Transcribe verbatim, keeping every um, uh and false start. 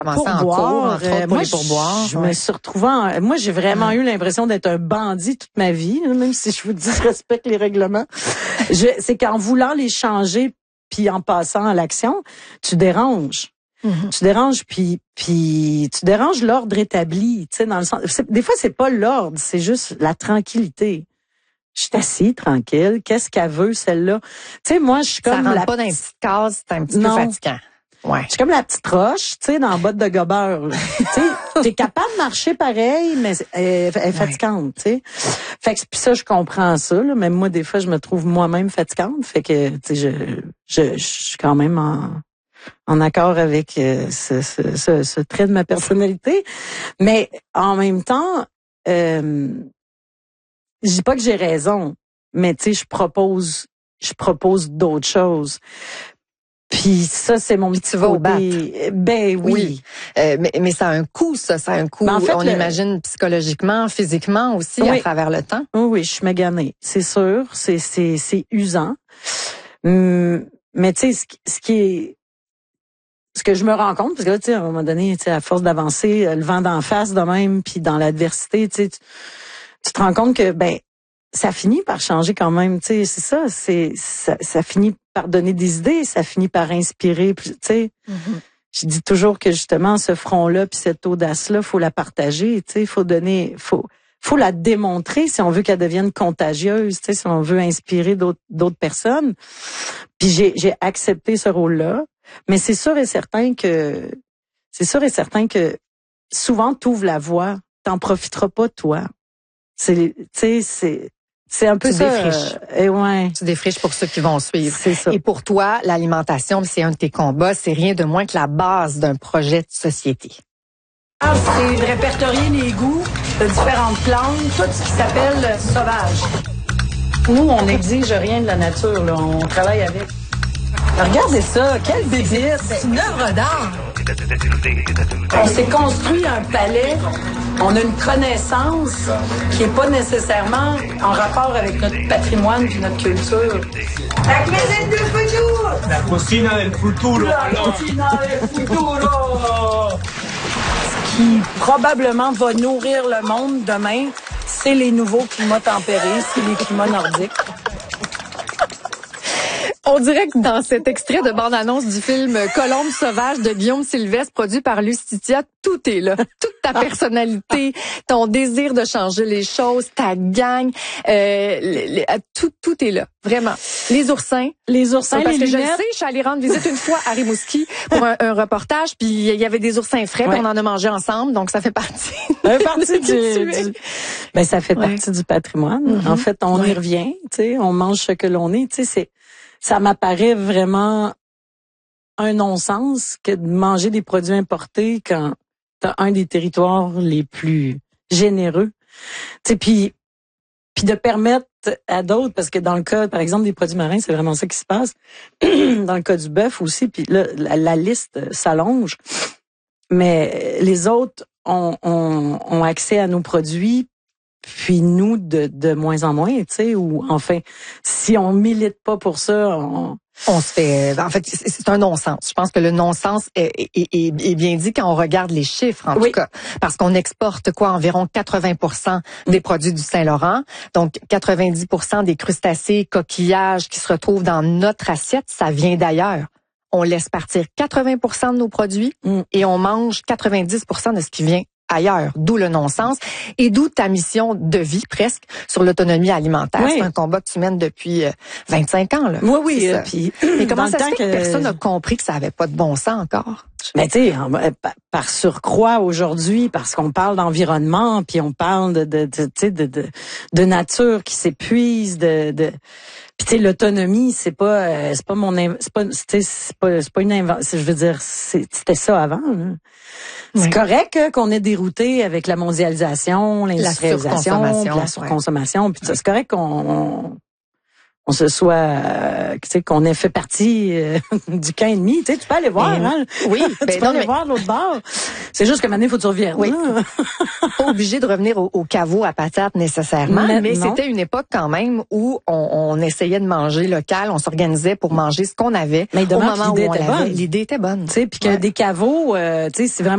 pourboire. Euh, moi, pourboire, je ouais. me suis retrouvée en, moi, j'ai vraiment ouais. eu l'impression d'être un bandit toute ma vie, même si je vous dis, je respecte les règlements. je, c'est qu'en voulant les changer puis en passant à l'action, tu déranges. Mm-hmm. Tu déranges puis puis tu déranges l'ordre établi, tu sais, dans le sens, des fois c'est pas l'ordre, c'est juste la tranquillité. Je suis assise tranquille, qu'est-ce qu'elle veut celle-là? Tu sais, moi je suis comme ça rentre la pas dans une petite case, c'est un petit non. peu fatigant. Ouais. Je suis comme la petite roche, tu sais, dans la botte de gobeur. Tu sais, t'es capable de marcher pareil, mais elle, elle est fatigante, tu sais. Fait que puis ça, je comprends ça. Là, même moi, des fois, je me trouve moi-même fatigante. Fait que, tu sais, je, je, je suis quand même en, en accord avec euh, ce, ce, ce, ce trait de ma personnalité. Mais en même temps, euh, je dis pas que j'ai raison, mais tu sais, je propose, je propose d'autres choses. Puis ça, c'est mon petit tu vas au bat. Ben oui. oui. Euh, mais, mais ça a un coût, ça. Ça a un coût, en fait, on le... imagine, psychologiquement, physiquement aussi, oui. à travers le temps. Oui, oui, je suis maganée. C'est sûr. C'est, c'est, c'est usant. Hum, mais tu sais, ce, ce qui est... Ce que je me rends compte, parce que là, tu sais, à un moment donné, tu sais, à force d'avancer, le vent d'en face de même, puis dans l'adversité, tu sais, tu, tu te rends compte que, ben, ça finit par changer quand même, tu sais, c'est ça, c'est ça, ça finit par donner des idées, ça finit par inspirer, tu sais. Mm-hmm. Je dis toujours que justement ce front-là puis cette audace-là, faut la partager, tu sais, faut donner, faut faut la démontrer si on veut qu'elle devienne contagieuse, tu sais, si on veut inspirer d'autres d'autres personnes. Puis j'ai j'ai accepté ce rôle-là, mais c'est sûr et certain que c'est sûr et certain que souvent t'ouvres la voie, t'en profiteras pas toi. C'est tu sais c'est C'est un peu tu ça. Défriches. Euh, et ouais. Tu défriches pour ceux qui vont suivre. C'est ça. Et pour toi, l'alimentation, c'est un de tes combats, c'est rien de moins que la base d'un projet de société. C'est de répertorier les goûts de différentes plantes, tout ce qui s'appelle sauvage. Nous, on n'exige rien de la nature, là. On travaille avec. Regardez ça, quelle bébite! C'est une œuvre d'art! On s'est construit un palais, on a une connaissance qui n'est pas nécessairement en rapport avec notre patrimoine et notre culture. La cuisine du futur! La cocina del futuro! La cocina del futuro! Ce qui probablement va nourrir le monde demain, c'est les nouveaux climats tempérés, c'est les climats nordiques. On dirait que dans cet extrait de bande-annonce du film Colombe sauvage de Guillaume Sylvestre, produit par Lustitia, tout est là. Toute ta personnalité, ton désir de changer les choses, ta gang, euh, les, les, tout, tout est là. Vraiment. Les oursins. Les oursins, parce les que lunettes. je le sais, je suis allée rendre visite une fois à Rimouski pour un, un reportage, puis il y avait des oursins frais, ouais. puis on en a mangé ensemble, donc ça fait partie. Ça fait partie du, du, ben ça fait ouais. partie du patrimoine. Mm-hmm. En fait, on ouais. y revient, tu sais, on mange ce que l'on est, tu sais, c'est ça m'apparaît vraiment un non-sens que de manger des produits importés quand t'as un des territoires les plus généreux. Tu sais, puis puis de permettre à d'autres, parce que dans le cas, par exemple, des produits marins, c'est vraiment ça qui se passe. Dans le cas du bœuf aussi, puis là, la, la liste s'allonge. Mais les autres ont, ont, ont accès à nos produits, puis nous, de, de moins en moins, tu sais, ou enfin, si on milite pas pour ça, on... On se fait... En fait, c'est un non-sens. Je pense que le non-sens est, est, est, est bien dit quand on regarde les chiffres, en oui. tout cas. Parce qu'on exporte, quoi, environ quatre-vingts pour cent des produits du Saint-Laurent. Donc, quatre-vingt-dix pour cent des crustacés, coquillages qui se retrouvent dans notre assiette, ça vient d'ailleurs. On laisse partir quatre-vingts pour cent de nos produits mm. et on mange quatre-vingt-dix pour cent de ce qui vient ailleurs, d'où le non-sens et d'où ta mission de vie presque sur l'autonomie alimentaire. Oui. C'est un combat que tu mènes depuis vingt-cinq ans. Là. Oui, oui. Euh, puis, mais comment ça se fait que, que personne n'a compris que ça avait pas de bon sens encore? Mais tu sais, par surcroît aujourd'hui, parce qu'on parle d'environnement, puis on parle de de de, de, de, de nature qui s'épuise, de, de puis tu sais, l'autonomie, c'est pas euh, c'est pas mon c'est pas c'est pas c'est pas une invention. Je veux dire, c'était ça avant. Là. C'est oui. correct euh, qu'on ait dérouté avec la mondialisation, l'industrialisation, la surconsommation, la surconsommation, ouais. puis c'est correct qu'on on, on se soit, euh, tu sais, qu'on ait fait partie euh, du camp ennemi. Tu sais, tu peux aller voir, ben, hein. Oui, tu ben peux non, aller mais... voir l'autre bord. C'est juste que maintenant, il faut que tu reviennes. Oui. Pas obligé de revenir au, au caveau à patates nécessairement, mais, mais c'était une époque quand même où on, on essayait de manger local, on s'organisait pour manger ce qu'on avait. Mais au moment où l'idée on était l'avait. Bonne. L'idée était bonne. Tu sais, puis que ouais. des caveaux, euh, tu sais, c'est vraiment